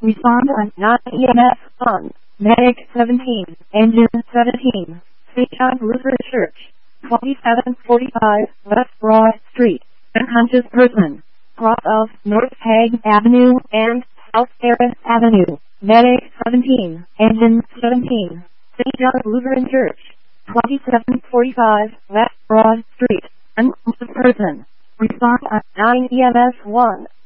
Respond on 9 EMS 1. Medic 17. Engine 17. St. Lutheran Church. 2745 West Broad Street. Unconscious person. Cross of North Hague Avenue and South Terrace Avenue. Medic 17. Engine 17. St. John's Lutheran Church. 2745 West Broad Street. Unconscious person. Respond on 9 EMS 1.